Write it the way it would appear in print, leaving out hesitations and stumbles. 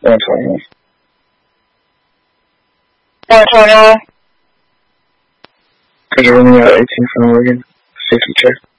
121. 121. Could you run me out 18 from Oregon? Safety check.